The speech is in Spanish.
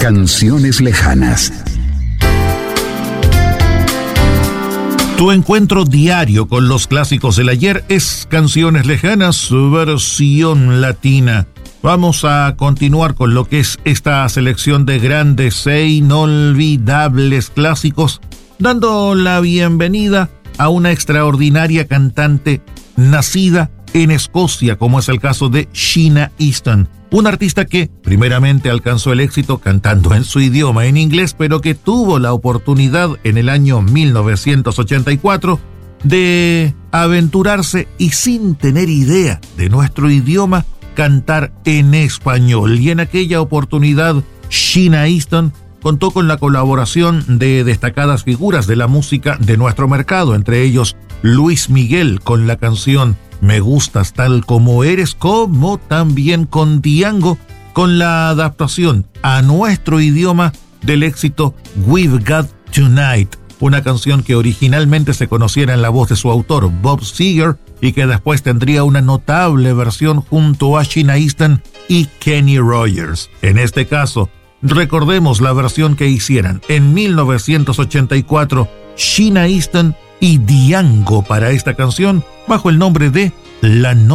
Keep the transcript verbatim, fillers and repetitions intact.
Canciones lejanas. Tu encuentro diario con los clásicos del ayer es Canciones Lejanas, su versión latina. Vamos a continuar con lo que es esta selección de grandes e inolvidables clásicos, dando la bienvenida a una extraordinaria cantante nacida en Escocia, como es el caso de Sheena Easton, un artista que primeramente alcanzó el éxito cantando en su idioma en inglés, pero que tuvo la oportunidad en el año mil novecientos ochenta y cuatro de aventurarse y sin tener idea de nuestro idioma cantar en español. Y en aquella oportunidad Sheena Easton contó con la colaboración de destacadas figuras de la música de nuestro mercado, entre ellos Luis Miguel con la canción Me Gustas Tal Como Eres, como también con Diango con la adaptación a nuestro idioma del éxito We've Got Tonight, una canción que originalmente se conociera en la voz de su autor Bob Seger y que después tendría una notable versión junto a Sheena Easton y Kenny Rogers. En este caso, recordemos la versión que hicieran en mil novecientos ochenta y cuatro Sheena Easton y Diango para esta canción bajo el nombre de La Noche